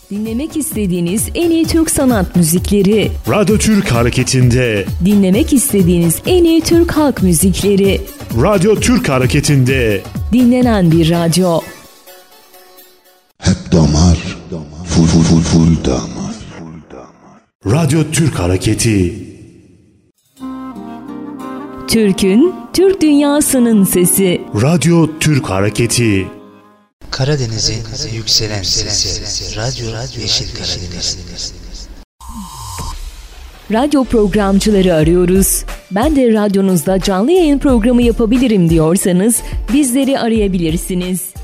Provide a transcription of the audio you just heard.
Dinlemek istediğiniz en iyi Türk sanat müzikleri. Radyo Türk Hareketi'nde. Dinlemek istediğiniz en iyi Türk halk müzikleri. Radyo Türk Hareketi'nde. Dinlenen bir radyo. Hep damar, full damar. Radyo Türk Hareketi. Türk'ün, Türk dünyasının sesi. Radyo Türk Hareketi. Karadeniz'in yükselen sesi. Radyo Yeşil Karadeniz. Radyo programcıları arıyoruz. Ben de radyonuzda canlı yayın programı yapabilirim diyorsanız bizleri arayabilirsiniz.